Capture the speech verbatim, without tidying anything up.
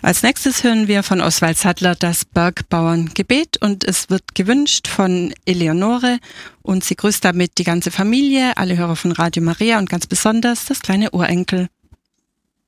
Als nächstes hören wir von Oswald Sattler das Bergbauerngebet und es wird gewünscht von Eleonore und sie grüßt damit die ganze Familie, alle Hörer von Radio Maria und ganz besonders das kleine Urenkel.